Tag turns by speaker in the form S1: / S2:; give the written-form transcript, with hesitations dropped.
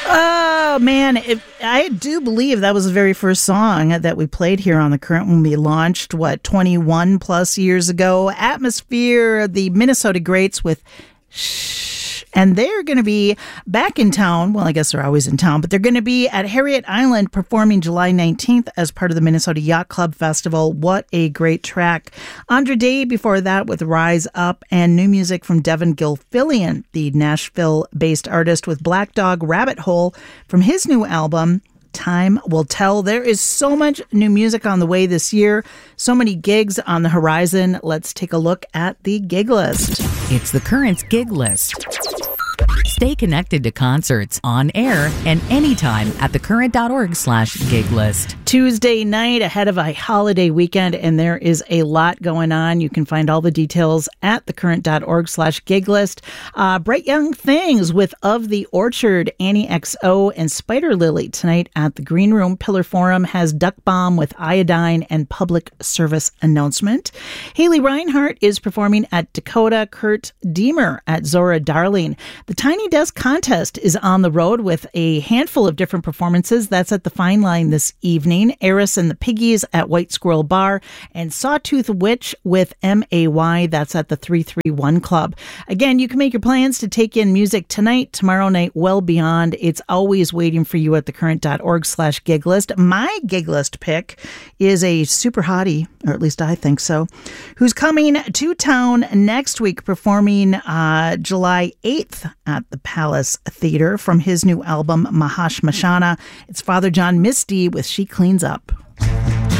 S1: Oh, man. I do believe that was the very first song that we played here on The Current when we launched, 21 plus years ago. Atmosphere, the Minnesota Greats with Shh. And they're going to be back in town. Well, I guess they're always in town, but they're going to be at Harriet Island performing July 19th as part of the Minnesota Yacht Club Festival. What a great track. Andra Day before that with Rise Up, and new music from Devin Gilfillian, the Nashville-based artist, with Black Dog Rabbit Hole from his new album, Time Will Tell. There is so much new music on the way this year, so many gigs on the horizon. Let's take a look at the gig list.
S2: It's The Current's gig list. Stay connected to concerts on air and anytime at thecurrent.org/gig list.
S1: Tuesday night ahead of a holiday weekend, and there is a lot going on. You can find all the details at thecurrent.org/gig list. Bright Young Things with Of the Orchard, Annie XO, and Spider Lily tonight at the Green Room. Pillar Forum has Duck Bomb with Iodine and Public Service Announcement. Haley Reinhart is performing at Dakota. Kurt Deemer at Zora Darling. The Tiny Desk Contest is on the road with a handful of different performances. That's at the Fine Line this evening. Eris and the Piggies at White Squirrel Bar, and Sawtooth Witch with MAY. That's at the 331 Club. Again, you can make your plans to take in music tonight, tomorrow night, well beyond. It's always waiting for you at thecurrent.org/gig list. My gig list pick is a super hottie, or at least I think so, who's coming to town next week, performing July 8th at the Palace Theater from his new album, Mahash Mashana. It's Father John Misty with She Cleans Up.